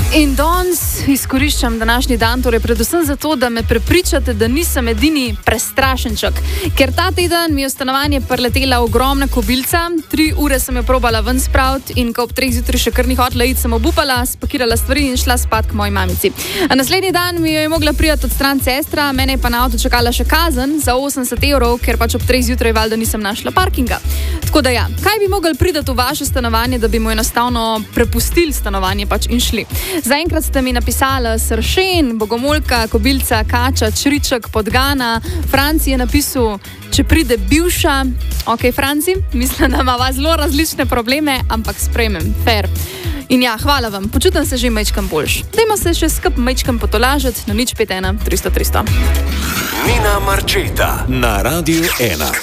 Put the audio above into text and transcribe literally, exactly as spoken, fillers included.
In danes izkoriščam današnji dan, torej predvsem zato, da me prepričate, da nisem edini prestrašenček. Ker ta teden mi je v stanovanje priletela ogromna kobilca, tri ure sem jo probala ven spraviti in ko ob treh zjutraj še kar ni hotela iti, sem obupala, spakirala stvari in šla spat k moji mamici. A naslednji dan mi jo je mogla prijeti od stran sestra, mene je pa na avto čakala še kazen za osemdeset evrov, ker pač ob treh zjutraj valjda nisem našla parkinga. Tako da ja, kaj bi mogli priti v vaše stanovanje, da bi mu enostavno prepustili stanovanje pač in šli? Zaenkrat ste mi napisali Sršen, Bogomolka, Kobilca, Kača, Čriček, Podgana. Franci je napisal, če pride bivša. Ok, Franci, mislim, da ima zelo različne probleme, ampak sprejmem, fair. In ja, hvala vam, počutim se že majčkam boljš. Dajmo se še skup majčkam potolažiti na nič pet ena tristo tristo. Nina Marčeta na Radiu ena.